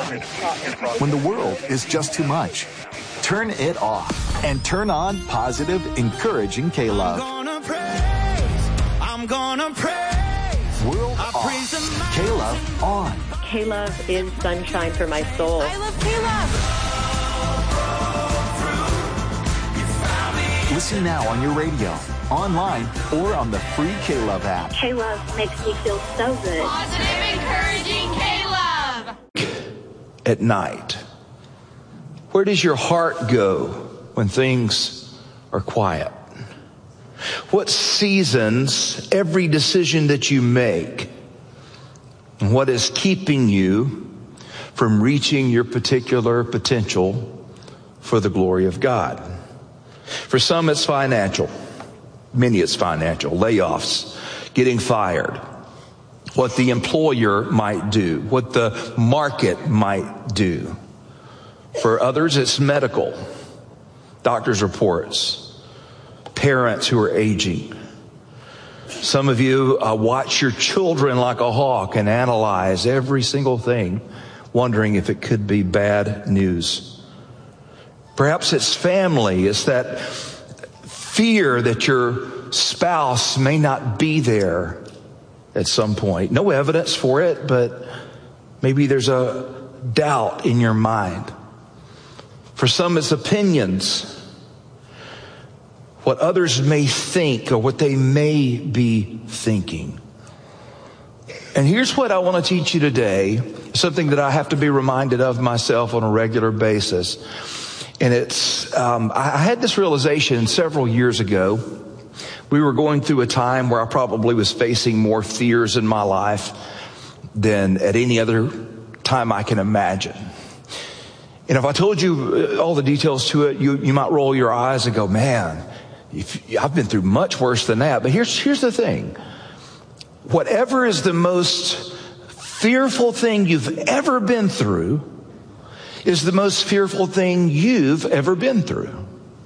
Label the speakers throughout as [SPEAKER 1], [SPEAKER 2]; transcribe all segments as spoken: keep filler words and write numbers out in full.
[SPEAKER 1] When the world is just too much, turn it off and turn on positive, encouraging K-Love.
[SPEAKER 2] I'm gonna praise, I'm gonna praise.
[SPEAKER 1] World off, K-Love on.
[SPEAKER 3] K-Love is sunshine for my soul.
[SPEAKER 4] I love K-Love.
[SPEAKER 1] Listen now on your radio, online, or on the free K-Love app.
[SPEAKER 5] K-Love makes me feel so good.
[SPEAKER 4] Positive, encouraging K-Love.
[SPEAKER 6] At night, where does your heart go when things are quiet? What seasons every decision that you make? And what is keeping you from reaching your particular potential for the glory of God? For some, it's financial. Many, it's financial. Layoffs, getting fired, what the employer might do, what the market might do. For others, it's medical, doctor's reports, parents who are aging. Some of you uh, watch your children like a hawk and analyze every single thing, wondering if it could be bad news. Perhaps it's family. It's that fear that your spouse may not be there at some point. No evidence for it, but maybe there's a doubt in your mind. For some, it's opinions. What others may think or what they may be thinking. And here's what I want to teach you today, something that I have to be reminded of myself on a regular basis. And it's, um, I had this realization several years ago. We were going through a time where I probably was facing more fears in my life than at any other time I can imagine. And if I told you all the details to it, you, you might roll your eyes and go, man, if, I've been through much worse than that. But here's, here's the thing. Whatever is the most fearful thing you've ever been through is the most fearful thing you've ever been through.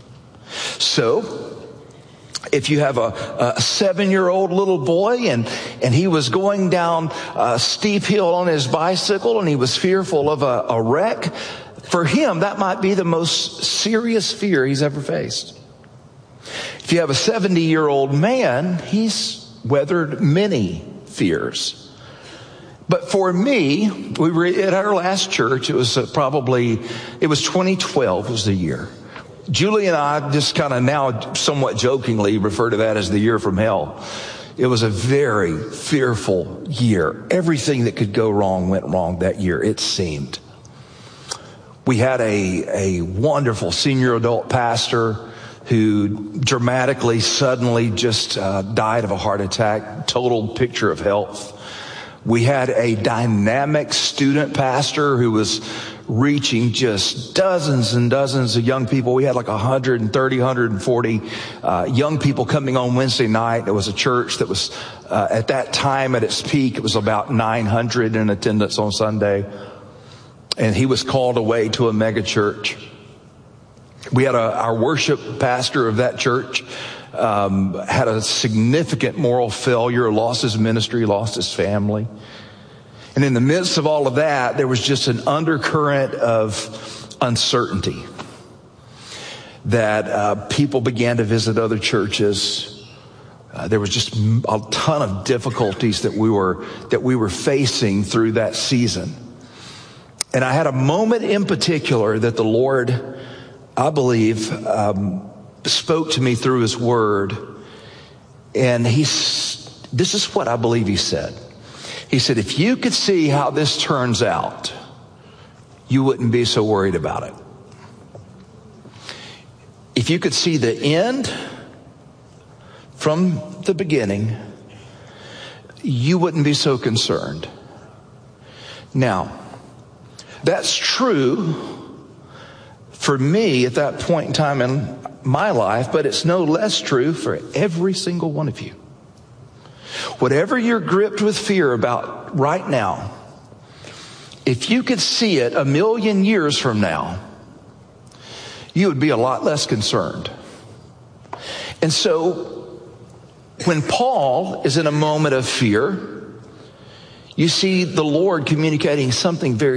[SPEAKER 6] So, if you have a, a seven-year-old little boy and, and he was going down a steep hill on his bicycle and he was fearful of a, a wreck, for him, that might be the most serious fear he's ever faced. If you have a seventy-year-old man, he's weathered many fears. But for me, we were at our last church. It was probably, it was twenty twelve was the year. Julie and I just kind of now somewhat jokingly refer to that as the year from hell. It was a very fearful year. Everything that could go wrong went wrong that year, it seemed. We had a, a wonderful senior adult pastor who dramatically, suddenly just uh, died of a heart attack, total picture of health. We had a dynamic student pastor who was reaching just dozens and dozens of young people. We had like one hundred thirty, one hundred forty uh, young people coming on Wednesday night. It was a church that was, uh, at that time, at its peak, it was about nine hundred in attendance on Sunday. And he was called away to a mega church. We had a, our worship pastor of that church um, had a significant moral failure, lost his ministry, lost his family. And in the midst of all of that, there was just an undercurrent of uncertainty that uh, people began to visit other churches. Uh, there was just a ton of difficulties that we were that we were facing through that season. And I had a moment in particular that the Lord, I believe, um, spoke to me through His Word. And he's, this is what I believe He said. He said, if you could see how this turns out, you wouldn't be so worried about it. If you could see the end from the beginning, you wouldn't be so concerned. Now, that's true for me at that point in time in my life, but it's no less true for every single one of you. Whatever you're gripped with fear about right now, if you could see it a million years from now, you would be a lot less concerned. And so when Paul is in a moment of fear, you see the Lord communicating something very